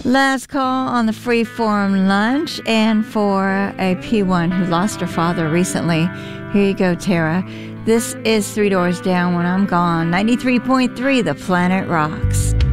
Last call on the Freeform Lunch, and for a P1 who lost her father recently. Here you go, Tara. This is Three Doors Down When I'm Gone. 93.3, The Planet Rocks.